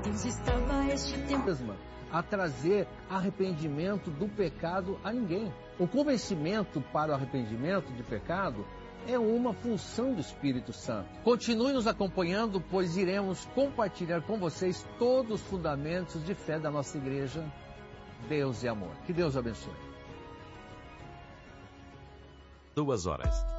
Deus estava este tempo a trazer arrependimento do pecado a ninguém. O convencimento para o arrependimento de pecado é uma função do Espírito Santo. Continue nos acompanhando, pois iremos compartilhar com vocês todos os fundamentos de fé da nossa igreja. Deus é amor. Que Deus abençoe. 2 horas